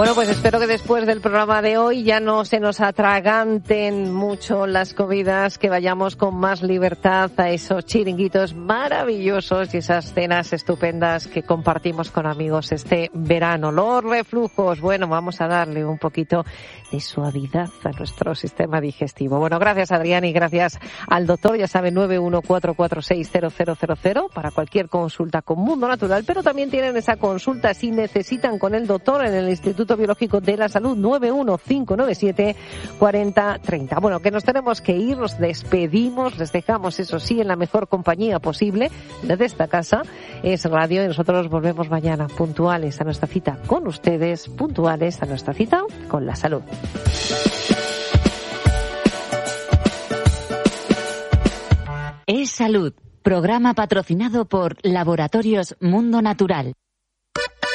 Bueno, pues espero que después del programa de hoy ya no se nos atraganten mucho las comidas, que vayamos con más libertad a esos chiringuitos maravillosos y esas cenas estupendas que compartimos con amigos este verano. Los reflujos, bueno, vamos a darle un poquito de suavidad a nuestro sistema digestivo. Bueno, gracias Adrián y gracias al doctor. Ya saben, 914460000 para cualquier consulta con Mundo Natural, pero también tienen esa consulta si necesitan con el doctor en el Instituto Biológico de la Salud, 915974030. Bueno, que nos tenemos que ir, nos despedimos, les dejamos, eso sí, en la mejor compañía posible de esta casa, es Radio, y nosotros volvemos mañana puntuales a nuestra cita con ustedes, puntuales a nuestra cita con la salud. Es Salud, programa patrocinado por Laboratorios Mundo Natural.